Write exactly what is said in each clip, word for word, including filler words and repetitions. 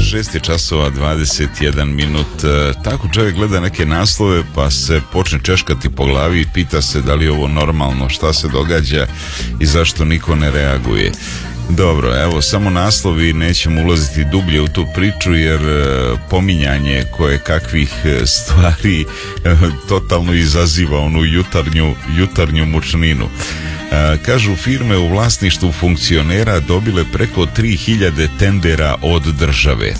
šest je časova dvadeset jedan minut. Tako čovjek gleda neke naslove pa se počne češkati po glavi i pita se da li je ovo normalno, šta se događa i zašto niko ne reaguje. Dobro, evo samo naslovi, nećemo ulaziti dublje u tu priču jer pominjanje koje kakvih stvari totalno izaziva onu jutarnju, jutarnju mučninu. Kažu, firme u vlasništvu funkcionera dobile preko tri hiljade tendera od države.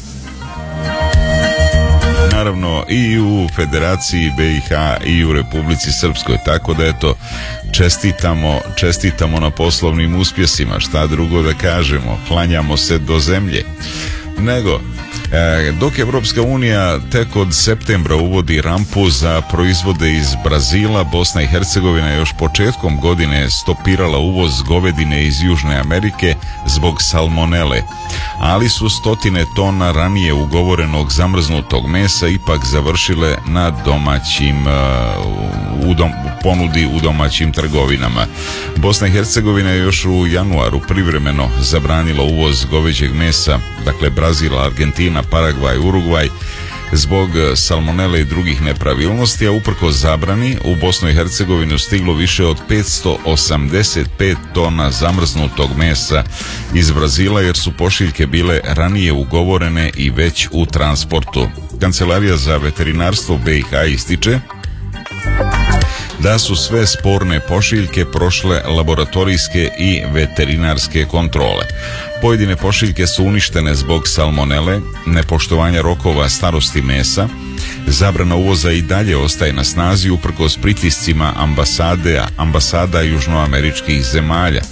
Naravno i u Federaciji B i H i u Republici Srpskoj, tako da eto, čestitamo, čestitamo na poslovnim uspjesima, šta drugo da kažemo, klanjamo se do zemlje. Nego, dok Evropska unija tek od septembra uvodi rampu za proizvode iz Brazila, Bosna i Hercegovina je još početkom godine stopirala uvoz govedine iz Južne Amerike zbog salmonele, ali su stotine tona ranije ugovorenog zamrznutog mesa ipak završile na domaćim u dom, ponudi u domaćim trgovinama. Bosna i Hercegovina je još u januaru privremeno zabranila uvoz goveđeg mesa, dakle Brazila, Argentina, Paragvaj, Urugvaj, zbog salmonele i drugih nepravilnosti, a uprkos zabrani u Bosnu i Hercegovinu stiglo više od petsto osamdeset pet tona zamrznutog mesa iz Brazila jer su pošiljke bile ranije ugovorene i već u transportu. Kancelarija za veterinarstvo B i H ističe da su sve sporne pošiljke prošle laboratorijske i veterinarske kontrole. Pojedine pošiljke su uništene zbog salmonele, nepoštovanja rokova starosti mesa. Zabrana uvoza i dalje ostaje na snazi uprkos pritiscima ambasade, ambasada južnoameričkih zemalja.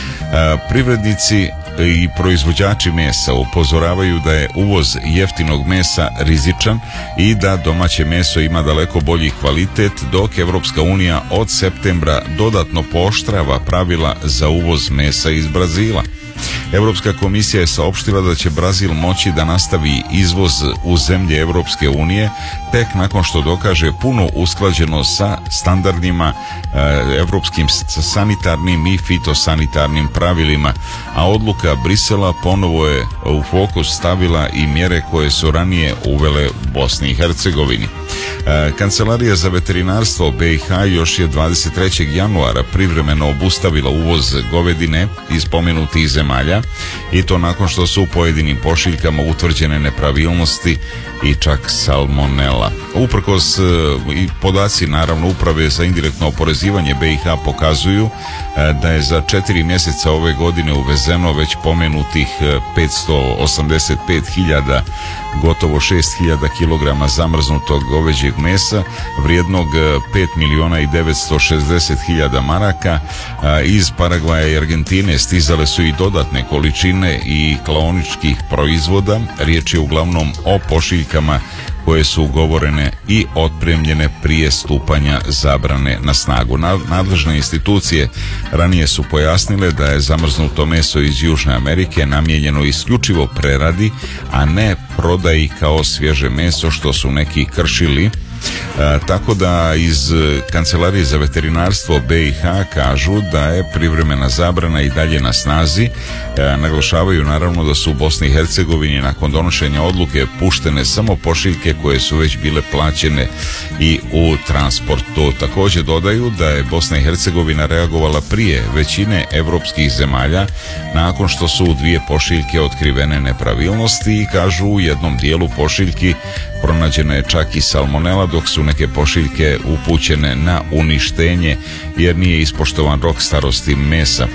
E, privrednici i proizvođači mesa upozoravaju da je uvoz jeftinog mesa rizičan i da domaće meso ima daleko bolji kvalitet, dok Evropska unija od septembra dodatno pooštrava pravila za uvoz mesa iz Brazila. Europska komisija je saopštila da će Brazil moći da nastavi izvoz u zemlje Europske unije tek nakon što dokaže punu usklađenost sa standardima europskim sanitarnim i fitosanitarnim pravilima, a odluka Brisela ponovo je u fokus stavila i mjere koje su ranije uvele u Bosni i Hercegovini. Kancelarija za veterinarstvo B i H još je dvadeset trećeg januara privremeno obustavila uvoz govedine iz spomenutih zemalja i to nakon što su u pojedinim pošiljkama utvrđene nepravilnosti i čak salmonela. Uprkos i podaci naravno Uprave za indirektno oporezivanje B i H pokazuju da je za četiri mjeseca ove godine uvezeno već pomenutih petsto osamdeset pet hiljada, gotovo šest hiljada kilograma zamrznutog goveđeg mesa vrijednog pet miliona i devetsto šezdeset hiljada maraka. Iz Paragvaja i Argentine stizale su i dodatne količine i klaoničkih proizvoda. Riječ je uglavnom o pošiljkama koje su ugovorene i otpremljene prije stupanja zabrane na snagu. Nadležne institucije ranije su pojasnile da je zamrznuto meso iz Južne Amerike namijenjeno isključivo preradi, a ne prodaji kao svježe meso, što su neki kršili. E, tako da iz Kancelarije za veterinarstvo B i H kažu da je privremena zabrana i dalje na snazi. E, naglašavaju naravno da su u Bosni i Hercegovini nakon donošenja odluke puštene samo pošiljke koje su već bile plaćene i u transportu. Također dodaju da je Bosna i Hercegovina reagovala prije većine evropskih zemalja nakon što su u dvije pošiljke otkrivene nepravilnosti i kažu u jednom dijelu pošiljki pronađena je čak i salmonela, dok su neke pošiljke upućene na uništenje jer nije ispoštovan rok starosti mesa.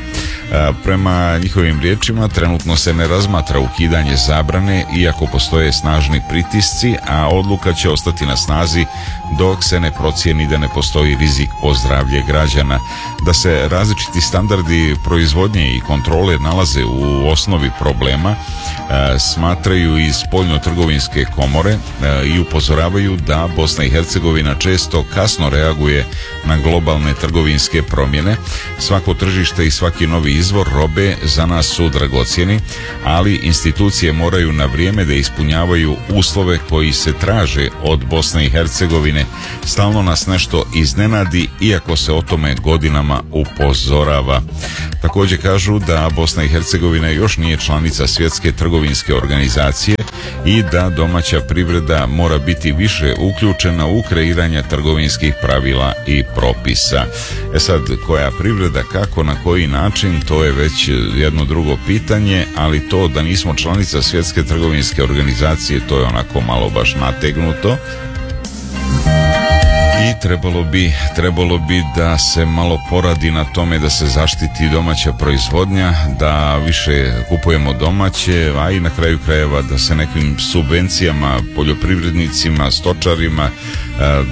Prema njihovim riječima trenutno se ne razmatra ukidanje zabrane iako postoje snažni pritisci, a odluka će ostati na snazi dok se ne procijeni da ne postoji rizik po zdravlje građana. Da se različiti standardi proizvodnje i kontrole nalaze u osnovi problema smatraju i spoljno-trgovinske komore i upozoravaju da Bosna i Hercegovina često kasno reaguje na globalne trgovinske promjene. Svako tržište i svaki novi izvor robe za nas su dragocjeni, ali institucije moraju na vrijeme da ispunjavaju uslove koji se traže od Bosne i Hercegovine. Stalno nas nešto iznenadi, iako se o tome godinama upozorava. Također kažu da Bosna i Hercegovina još nije članica Svjetske trgovinske organizacije i da domaća privreda mora biti više uključena u kreiranje trgovinskih pravila i propisa. E sad, koja privreda, kako, na koji način, to je već jedno drugo pitanje, ali to da nismo članica Svjetske trgovinske organizacije, to je onako malo baš nategnuto. I trebalo bi, trebalo bi da se malo poradi na tome da se zaštiti domaća proizvodnja, da više kupujemo domaće, a i na kraju krajeva da se nekim subvencijama poljoprivrednicima, stočarima e,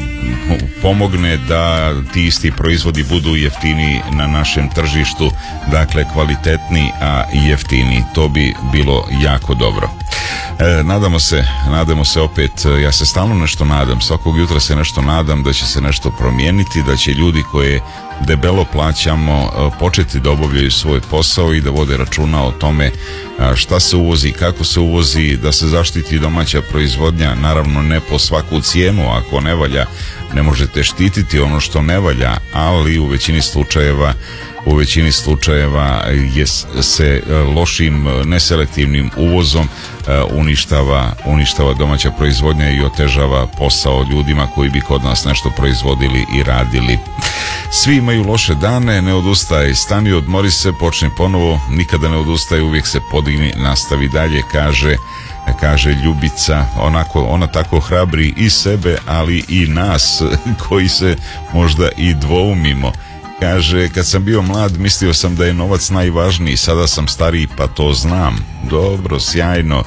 pomogne da ti isti proizvodi budu jeftiniji na našem tržištu, dakle kvalitetni, a jeftini. To bi bilo jako dobro. E, nadamo se, nadamo se opet, ja se stalno nešto nadam, svakog jutra se nešto nadam da će se nešto promijeniti, da će ljudi koje debelo plaćamo početi da obavljaju svoj posao i da vode računa o tome šta se uvozi, kako se uvozi, da se zaštiti domaća proizvodnja, naravno ne po svaku cijenu, ako ne valja ne možete štititi ono što ne valja, ali u većini slučajeva u većini slučajeva je se lošim, neselektivnim uvozom uništava, uništava domaća proizvodnja i otežava posao ljudima koji bi kod nas nešto proizvodili i radili. Svi imaju loše dane, ne odustaj, stani, odmori se, počni ponovo, nikada ne odustaj, uvijek se podigni, nastavi dalje, kaže kaže Ljubica. Onako, ona tako hrabri i sebe, ali i nas koji se možda i dvoumimo. Kaže, kad sam bio mlad mislio sam da je novac najvažniji, sada sam stariji pa to znam. Dobro, sjajno.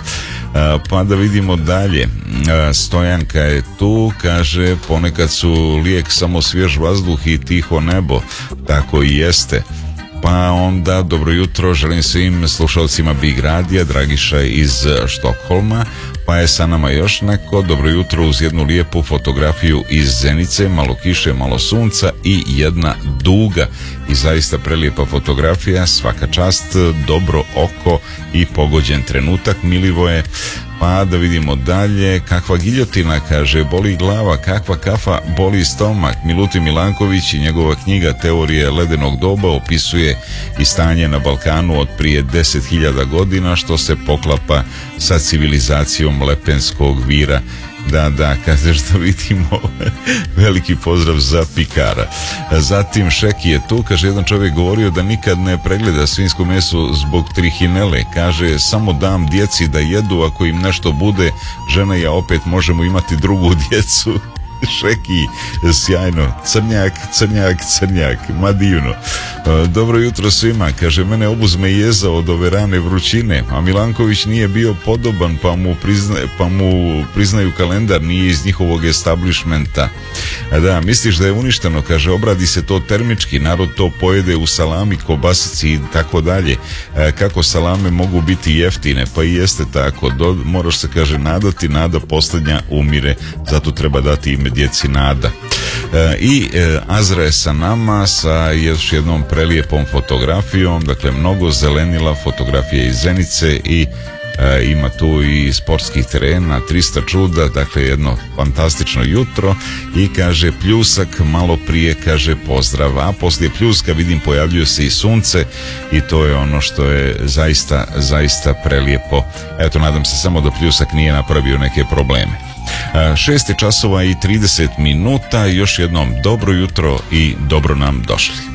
Pa da vidimo dalje. Stojanka je tu, kaže, ponekad su lijek samo svjež vazduh i tiho nebo. Tako i jeste. Pa onda, dobro jutro, želim svim slušalcima Big Radija, Dragiša iz Štokholma. Pa je sa nama još neko, dobro jutro, uz jednu lijepu fotografiju iz Zenice, malo kiše, malo sunca i jedna duga. I zaista prelijepa fotografija, svaka čast, dobro oko i pogođen trenutak, Milivoje. Pa da vidimo dalje, kakva giljotina, kaže, boli glava, kakva kafa, boli stomak. Milutin Milanković i njegova knjiga Teorije ledenog doba opisuje i stanje na Balkanu od prije deset hiljada godina, što se poklapa sa civilizacijom Lepenskog vira. Da, da, kažeš da vidimo. Veliki pozdrav za Pikara. Zatim Šeki je tu, kaže, jedan čovjek govorio da nikad ne pregleda svinjsko meso zbog trihinele. Kaže, samo dam djeci da jedu, ako im nešto bude, žena i ja opet možemo imati drugu djecu. Šeki, sjajno, crnjak, crnjak, crnjak, ma divno. Dobro jutro svima, kaže, mene obuzme jeza od ove rane vrućine, a Milanković nije bio podoban, pa mu, prizna, pa mu priznaju kalendar, nije iz njihovog establishmenta. Da, misliš da je uništeno, kaže, obradi se to termički, narod to pojede u salami, kobasici i tako dalje. Kako salame mogu biti jeftine? Pa i jeste tako, Do, moraš se, kaže, nadati, nada posljednja umire, zato treba dati ime djeci nada. E, I e, Azra je sa nama sa još jednom prelijepom fotografijom, dakle mnogo zelenila, fotografije iz Zenice i e, ima tu i sportskih terena, trista čuda, dakle jedno fantastično jutro i kaže pljusak malo prije, kaže pozdrav, a poslije pljuska vidim pojavljuje se i sunce i to je ono što je zaista, zaista prelijepo. Eto, nadam se samo da pljusak nije napravio neke probleme. Šest je časova i trideset minuta, još jednom dobro jutro i dobro nam došli.